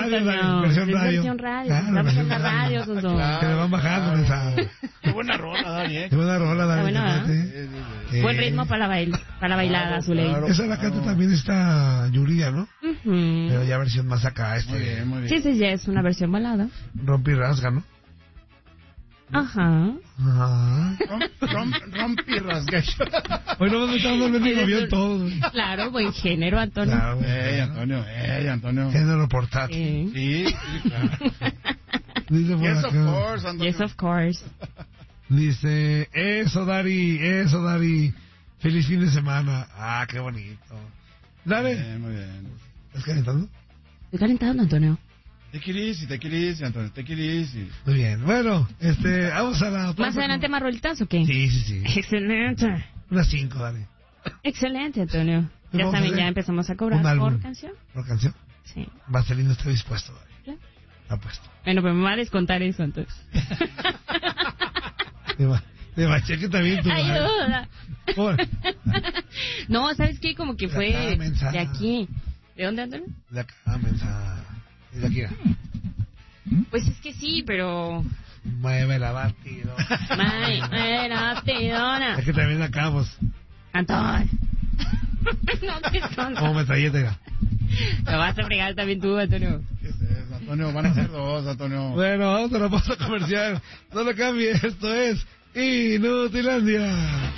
Antonio. Versión radio. Versión radio. Claro, Estamos en versión la radio, radio. Soso. Que le van bajando, mensaje. Qué buena rola, Dani, Qué buena rola, David. buena, fíjate. Buen ritmo para la bailada, Zuley. claro. Esa la canta también esta Yuridia, ¿no? Ujú. Pero ya versión más acá, Muy bien, muy bien. Sí, ya es una versión balada. Rompe y rasga, ¿no? Ajá. Ajá. Rompi rasga. Hoy no me estamos volviendo en avión todos, güey. Claro, buen género, Antonio. Claro, güey. Antonio. Género portátil. Sí. Sí, claro. Dice por Yes, of acá. course, Antonio. Yes, of course. Dice, eso, Dari. Feliz fin de semana. Ah, qué bonito. Dale. Muy bien. ¿Estás calentando? Estoy calentando, Antonio. Take it easy, Antonio. Take it easy. Muy bien. Bueno, vamos a la... ¿Más adelante más rolitas o qué? Sí. Excelente. Unas 5, dale. Excelente, Antonio. Pues Ya vamos a saben, hacer ya empezamos a cobrar un álbum. por canción. ¿Por canción? Sí. Vaselina está dispuesto, dale. Claro. Apuesto. Bueno, pues me va a descontar eso, entonces. De Bacheque también tu madre. ¡Ayuda! Por. No, ¿sabes qué? Como que De fue acá, mensa. de aquí. ¿De dónde, Antonio? De acá, mensa. De aquí. Pues es que sí, pero... Mueve la batidora. Era tidona. Es que también acá, pues. Antonio. No te contas. Como metralleta, mira. Lo vas a fregar también tú, Antonio. ¿Qué es eso, Antonio? Van a ser dos, Antonio. Bueno, vamos a la pausa comercial. No lo cambie, esto es Inutilandia.